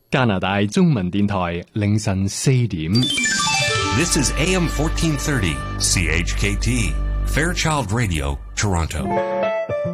加拿大中文電台凌晨4點。 This is AM 1430 CHKT Fairchild Radio, Toronto.